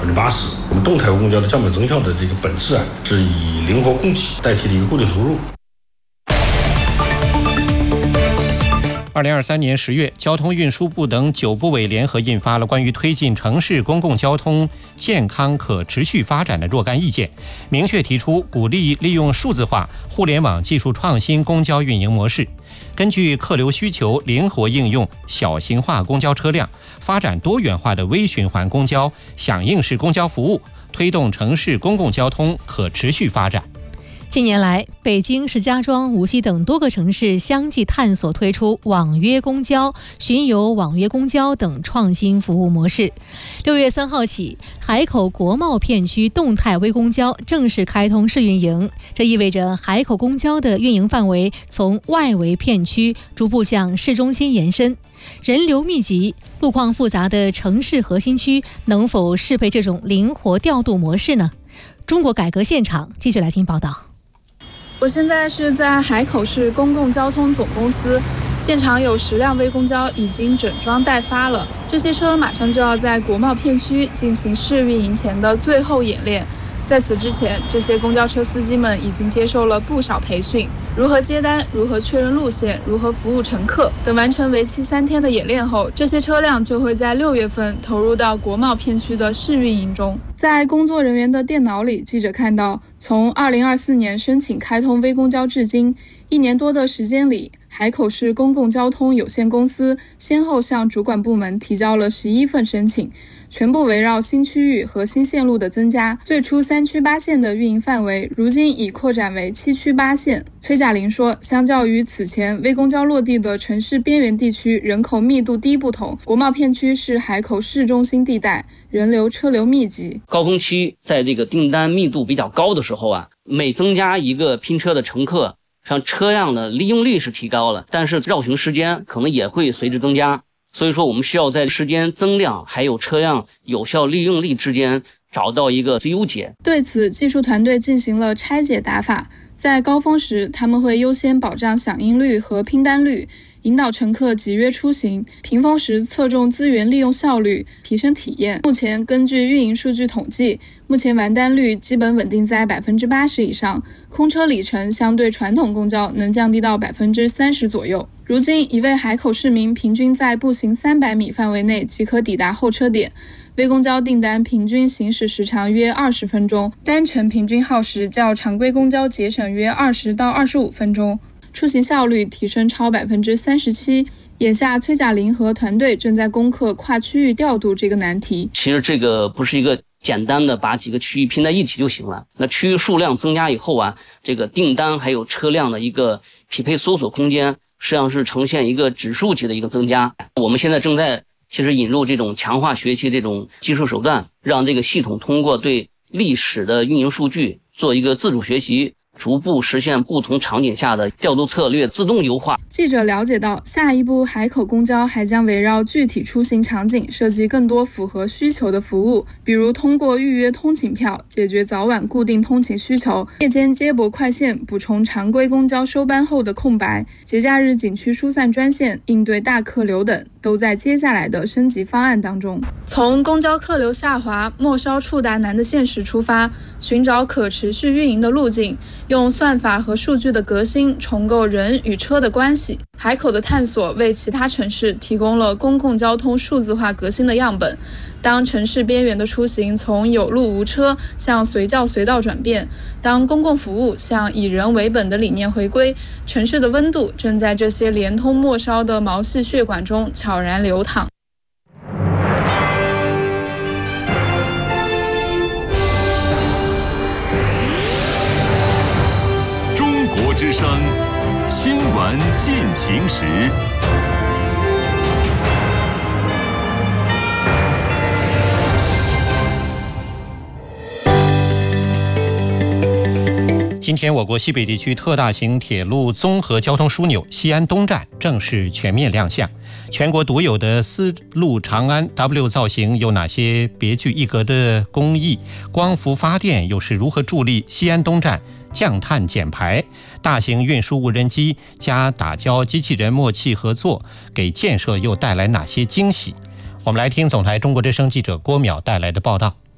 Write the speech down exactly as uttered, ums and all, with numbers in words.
之八十。我们动态微公交的降本增效的这个本质啊，是以灵活供给代替了一个固定投入。 二零二三年十月，交通运输部等九部委联合印发了关于推进城市公共交通健康可持续发展的若干意见，明确提出鼓励利用数字化、互联网技术创新公交运营模式，根据客流需求灵活应用小型化公交车辆，发展多元化的微循环公交、响应式公交服务，推动城市公共交通可持续发展。 近年来，北京、石家庄、无锡等多个城市相继探索推出网约公交、巡游网约公交等创新服务模式。六月三号起，海口国贸片区动态微公交正式开通试运营，这意味着海口公交的运营范围从外围片区逐步向市中心延伸。人流密集、路况复杂的城市核心区能否适配这种灵活调度模式呢？中国改革现场继续来听报道。 我现在是在海口市公共交通总公司，现场有十辆微公交已经整装待发了，这些车马上就要在国贸片区进行试运营前的最后演练。在此之前，这些公交车司机们已经接受了不少培训，如何接单、如何确认路线、如何服务乘客等，完成为期三天的演练后，这些车辆就会在六月份投入到国贸片区的试运营中。在工作人员的电脑里，记者看到，从二零二四年申请开通微公交至今，一年多的时间里，海口市公共交通有限公司先后向主管部门提交了十一份申请，全部围绕新区域和新线路的增加。最初三区八线的运营范围，如今已扩展为七区八线。崔嘉玲说，相较于此前微公交落地的城市边缘地区人口密度低不同，国贸片区是海口市中心地带，人流车流密集。 高峰期在这个订单密度比较高的时候啊，每增加一个拼车的乘客，像车辆的利用率是提高了，但是绕行时间可能也会随之增加。所以说我们需要在时间增量还有车辆有效利用率之间找到一个最优解。 对此，技术团队进行了拆解打法，在高峰时他们会优先保障响应率和拼单率，引导乘客集约出行；平峰时侧重资源利用效率，提升体验。目前根据运营数据统计，目前完单率基本稳定在百分之八十以上，空车里程相对传统公交能降低到百分之三十左右。如今，一位海口市民平均在步行三百米范围内即可抵达候车点。微公交订单平均行驶时长约二十分钟，单程平均耗时较常规公交节省约二十到二十五分钟，出行效率提升超百分之三十七。眼下，崔嘉玲和团队正在攻克跨区域调度这个难题。 其实这个不是一个简单的把几个区域拼在一起就行了。那区域数量增加以后啊，这个订单还有车辆的一个匹配搜索空间，实际上是呈现一个指数级的一个增加。我们现在正在其实引入这种强化学习这种技术手段，让这个系统通过对历史的运营数据做一个自主学习，逐步实现不同场景下的调度策略自动优化。 记者了解到，下一步海口公交还将围绕具体出行场景设计更多符合需求的服务，比如通过预约通勤票解决早晚固定通勤需求，夜间接驳快线补充常规公交收班后的空白，节假日景区疏散专线应对大客流等，都在接下来的升级方案当中。从公交客流下滑、末梢触达难的现实出发，寻找可持续运营的路径，用算法和数据的革新重构人与车的关系。海口的探索为其他城市提供了公共交通数字化革新的样本。当城市边缘的出行从有路无车向随叫随到转变，当公共服务向以人为本的理念回归，城市的温度正在这些连通末梢的毛细血管中悄然流淌。 中国之声新闻进行时。 今天，我国西北地区特大型铁路综合交通枢纽西安东站正式全面亮相。全国独有的丝路长安 W 造型有哪些别具一格的工艺？光伏发电又是如何助力西安东站降碳减排？大型运输无人机加打胶机器人默契合作，给建设又带来哪些惊喜？我们来听总台中国之声记者郭淼带来的报道。